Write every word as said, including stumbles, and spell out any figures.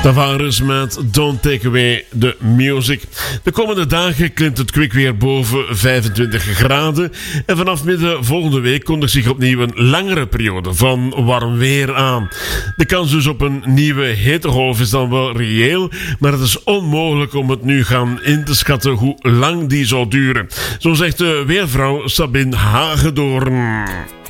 Tavares met Don't Take Away the Music. De komende dagen klimt het kwik weer boven vijfentwintig graden. En vanaf midden volgende week kondigt zich opnieuw een langere periode van warm weer aan. De kans dus op een nieuwe hittegolf is dan wel reëel. Maar het is onmogelijk om het nu gaan in te schatten hoe lang die zal duren. Zo zegt de weervrouw Sabine Hagedoorn.